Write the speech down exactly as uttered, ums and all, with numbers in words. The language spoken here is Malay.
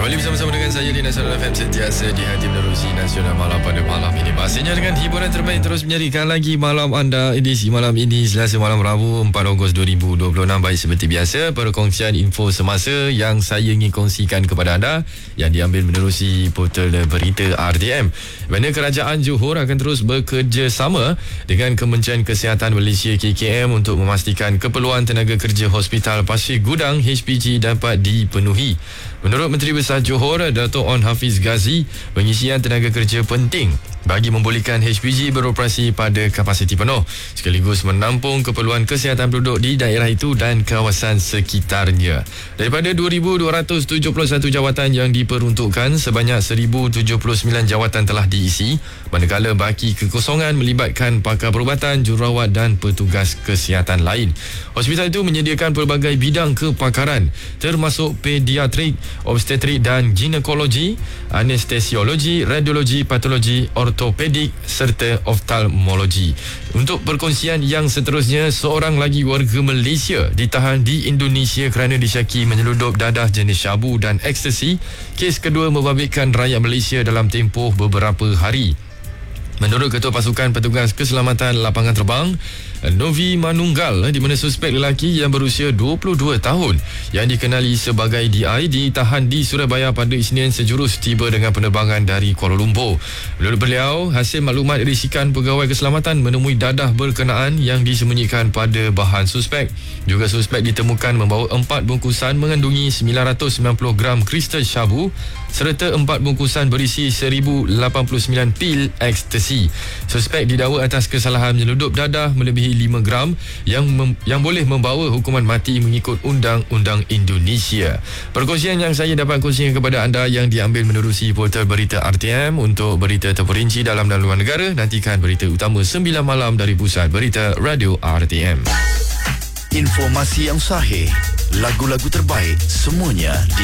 Kembali bersama-sama dengan saya di Nasional F M, sentiasa di hati menerusi Nasional Malam pada malam ini. Pastinya dengan hiburan terbaik terus menjadikan lagi malam anda. Edisi malam ini Selasa malam Rabu empat Ogos dua ribu dua puluh enam. Baik, seperti biasa perkongsian info semasa yang saya ingin kongsikan kepada anda yang diambil menerusi portal berita R T M. Mana Kerajaan Johor akan terus bekerjasama dengan Kementerian Kesihatan Malaysia K K M untuk memastikan keperluan tenaga kerja Hospital Pasir Gudang H P G dapat dipenuhi. Menurut Menteri Besar Johor, Dato' On Hafiz Ghazi, pengisian tenaga kerja penting bagi membolehkan H P G beroperasi pada kapasiti penuh sekaligus menampung keperluan kesihatan penduduk di daerah itu dan kawasan sekitarnya. Daripada dua ribu dua ratus tujuh puluh satu jawatan yang diperuntukkan, sebanyak seribu tujuh puluh sembilan jawatan telah diisi, manakala baki kekosongan melibatkan pakar perubatan, jururawat dan petugas kesihatan lain. Hospital itu menyediakan pelbagai bidang kepakaran termasuk pediatrik, obstetrik dan ginekologi, anestesiologi, radiologi, patologi, ortopedik serta oftalmologi. Untuk perkongsian yang seterusnya, seorang lagi warga Malaysia ditahan di Indonesia kerana disyaki menyeludup dadah jenis syabu dan ekstasi. Kes kedua membabitkan rakyat Malaysia dalam tempoh beberapa hari. Menurut Ketua Pasukan Petugas Keselamatan Lapangan Terbang Novi Manunggal, di mana suspek lelaki yang berusia dua puluh dua tahun yang dikenali sebagai D I ditahan di Surabaya pada Isnin sejurus tiba dengan penerbangan dari Kuala Lumpur. Menurut beliau, hasil maklumat risikan pegawai keselamatan menemui dadah berkenaan yang disembunyikan pada bahan suspek. Juga suspek ditemukan membawa empat bungkusan mengandungi sembilan ratus sembilan puluh gram kristal syabu serta empat bungkusan berisi seribu lapan puluh sembilan pil ekstasi. Suspek didakwa atas kesalahan menyeludup dadah melebihi lima gram yang mem- yang boleh membawa hukuman mati mengikut Undang-Undang Indonesia. Perkongsian yang saya dapat kongsikan kepada anda yang diambil menerusi portal berita R T M. Untuk berita terperinci dalam dan luar negara, nantikan berita utama sembilan malam dari Pusat Berita Radio R T M. Informasi yang sahih, lagu-lagu terbaik, semuanya di